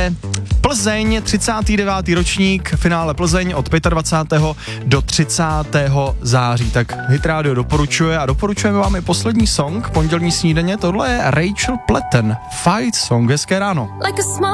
je Plzeň, 39. ročník, finále Plzeň od 25. do 30. září. Tak Hit Radio doporučuje a doporučujeme vám i poslední song, pondělní snídaně, tohle je Rachel Platten, Fight Song, hezké ráno.